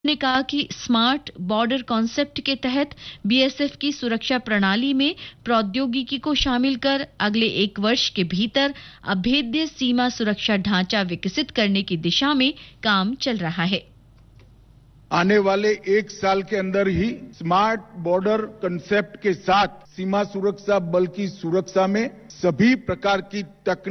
ने कहा कि स्मार्ट बॉर्डर कॉन्सेप्ट के तहत बीएसएफ की सुरक्षा प्रणाली में प्रौद्योगिकी को शामिल कर अगले 1 वर्ष के भीतर अभेद्य सीमा सुरक्षा ढांचा विकसित करने की दिशा में काम चल रहा है। आने वाले 1 साल के अंदर ही स्मार्ट बॉर्डर कंसेप्ट के साथ सीमा सुरक्षा बल की सुरक्षा में सभी प्रकार की तकनीक